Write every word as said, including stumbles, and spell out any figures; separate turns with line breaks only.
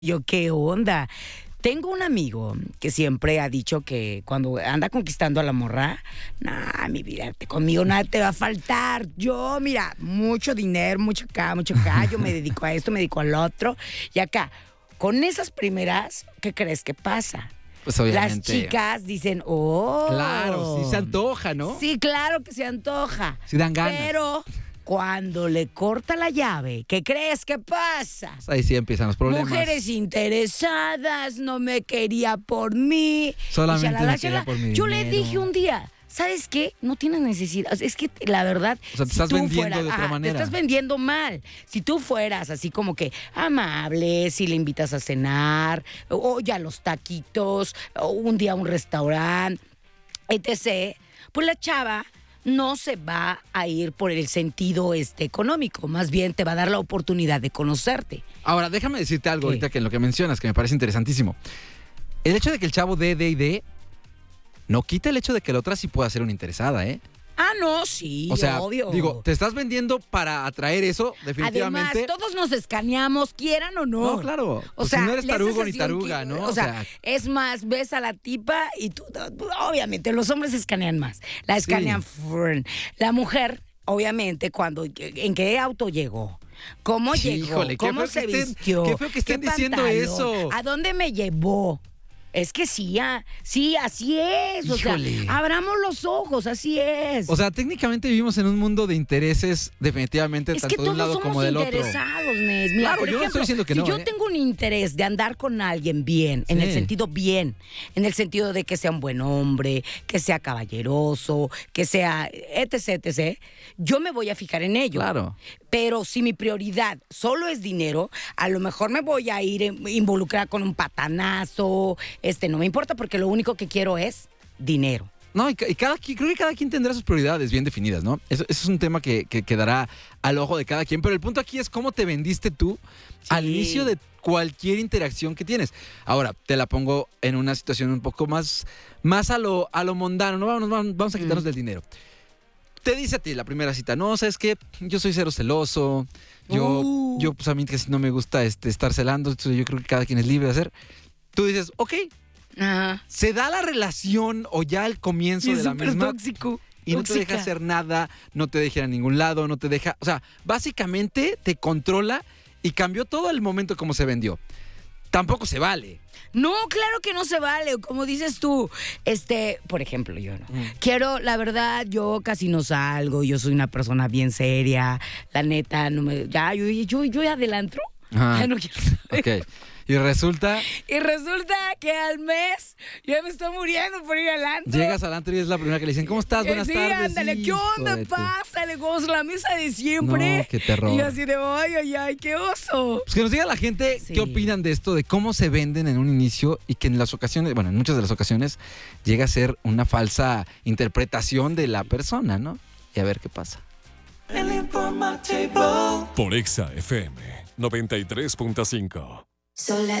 Yo, ¿qué onda? Tengo un amigo que siempre ha dicho que cuando anda conquistando a la morra, nah, mi vida, te- conmigo nada te va a faltar. Yo, mira, mucho dinero, mucho acá, mucho acá. Yo me dedico a esto, me dedico al otro. Y acá, con esas primeras, ¿qué crees que pasa?
Pues
Las
obviamente.
chicas dicen, oh.
Claro, sí se antoja, ¿no?
Sí, claro que se antoja.
Sí dan ganas.
Pero cuando le corta la llave, ¿qué crees que pasa?
Pues ahí sí empiezan los problemas.
Mujeres interesadas, no me quería por mí.
Solamente
y shalala,
me quería
shalala.
por mi
Yo le
dinero.
dije un día, ¿sabes qué? No tienes necesidad. Es que la verdad,
O sea, te
si
estás
tú
vendiendo
fueras,
de otra
ajá,
manera.
te estás vendiendo mal. Si tú fueras así como que amable, si le invitas a cenar, o, o ya los taquitos, o un día a un restaurante, etcétera, pues la chava no se va a ir por el sentido este, económico, más bien te va a dar la oportunidad de conocerte.
Ahora, déjame decirte algo
¿Qué?
ahorita que en lo que mencionas, que me parece interesantísimo. El hecho de que el chavo dé, dé y dé, no quita el hecho de que la otra sí pueda ser una interesada, ¿eh?
Ah, no, sí,
O sea,
obvio.
digo, te estás vendiendo para atraer eso, definitivamente.
Además, todos nos escaneamos, quieran o no.
No, claro.
O
Pues
sea,
si no eres
le haces
tarugo ni
así un
taruga,
qui-
¿no?
O sea, es más, ves a la tipa y tú, tú- obviamente, los hombres escanean más. La escanean. frrrn. La mujer, obviamente, cuando, ¿en qué auto llegó? ¿Cómo
Sí,
llegó?
híjole, qué
¿Cómo
feo que
se
estén-
vistió?
qué feo que estén
¿Qué
diciendo
pantalón?
eso.
¿A dónde me llevó? Es que sí, ah, sí, así es. O
Híjole.
sea, abramos los ojos, así es.
O sea, técnicamente vivimos en un mundo de intereses, definitivamente,
Es
tanto
que
de un
todos
lado
somos
como del otro.
interesados, Nes. Mira,
Claro,
por
yo no
ejemplo,
estoy diciendo que
si
no,
yo
¿eh?
tengo un interés de andar con alguien bien, en
Sí.
el sentido bien, en el sentido de que sea un buen hombre, que sea caballeroso, que sea etc, etc, yo me voy a fijar en ello.
Claro.
Pero si mi prioridad solo es dinero, a lo mejor me voy a ir em- involucrada con un patanazo, este, no me importa porque lo único que quiero es dinero.
No, y, ca- y cada quien, creo que cada quien tendrá sus prioridades bien definidas, ¿no? Eso, eso es un tema que, que quedará al ojo de cada quien, pero el punto aquí es cómo te vendiste tú al
Sí.
inicio de cualquier interacción que tienes. Ahora, te la pongo en una situación un poco más, más a lo, a lo mundano, ¿no? Vamos, vamos, vamos a quitarnos
Mm.
del dinero. Te dice a ti la primera cita, no, ¿sabes qué? Yo soy cero celoso, yo,
Uh.
yo pues a mí casi no me gusta este, estar celando, entonces yo creo que cada quien es libre de hacer. Tú dices, ok,
Ajá.
se da la relación o ya el comienzo
Y
de
es
la
súper
misma
tóxico.
y no te
tóxica.
deja hacer nada, no te deja ir a ningún lado, no te deja, o sea, básicamente te controla y cambió todo el momento como se vendió. Tampoco se vale.
No, claro que no se vale. Como dices tú, este, por ejemplo, yo no.
Mm.
Quiero, la verdad, yo casi no salgo. Yo soy una persona bien seria. La neta, no me. Ya, yo, yo, yo adelantro.
Ajá.
Ya no quiero saber.
Ok. Y resulta,
Y resulta que al mes yo me estoy muriendo por ir al antro.
llegas al antro y es la primera que le dicen, ¿cómo estás? Buenas
sí,
tardes.
ándale, ¿qué
Hijo
onda?
de tu-
Pásale, gozo, la mesa de siempre.
No, qué terror.
Y yo así de, ay, ay, ay, qué oso.
Pues que nos diga la gente
Sí.
qué opinan de esto, de cómo se venden en un inicio y que en las ocasiones, bueno, en muchas de las ocasiones llega a ser una falsa interpretación de la persona, ¿no? Y a ver qué pasa.
Por Exa F M noventa y tres punto cinco.
Sola